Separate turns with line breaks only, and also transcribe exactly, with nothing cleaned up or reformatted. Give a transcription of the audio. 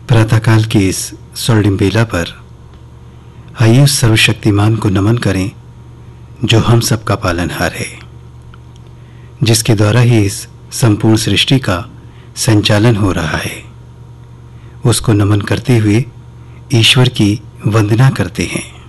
प्रातःकाल की इस स्वर्णिम बेला पर आइए उस सर्वशक्तिमान को नमन करें जो हम सबका पालनहार है, जिसके द्वारा ही इस संपूर्ण सृष्टि का संचालन हो रहा है। उसको नमन करते हुए ईश्वर की वंदना करते हैं।